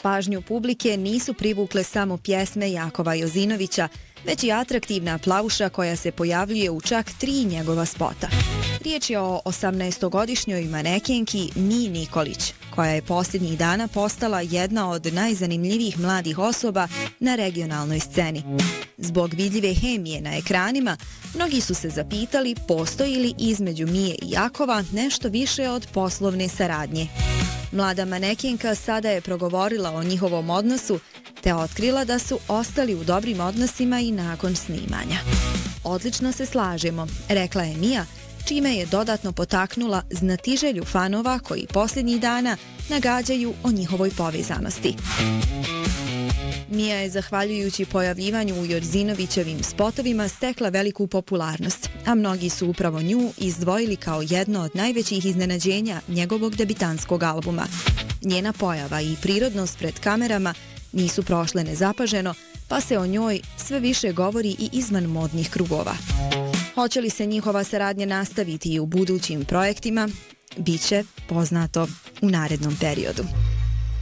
Pažnju publike nisu privukle samo pjesme Jakova Jozinovića, već i atraktivna plavuša koja se pojavljuje u čak 3 njegova spota. Riječ je o 18-godišnjoj manekenki Miji Nikolić, koja je posljednjih dana postala jedna od najzanimljivijih mladih osoba na regionalnoj sceni. Zbog vidljive hemije na ekranima, mnogi su se zapitali postoji li između Mije i Jakova nešto više od poslovne saradnje. Mlada manekenka sada je progovorila o njihovom odnosu, te otkrila da su ostali u dobrim odnosima i nakon snimanja. Odlično se slažemo, rekla je Mija, čime je dodatno potaknula znatiželju fanova koji posljednjih dana nagađaju o njihovoj povezanosti. Mija je zahvaljujući pojavljivanju u Jozinovićevim spotovima stekla veliku popularnost, a mnogi su upravo nju izdvojili kao jedno od najvećih iznenađenja njegovog debitanskog albuma. Njena pojava i prirodnost pred kamerama nisu prošle nezapaženo, pa se o njoj sve više govori i izvan modnih krugova. Hoće li se njihova saradnja nastaviti i u budućim projektima, bit će poznato u narednom periodu.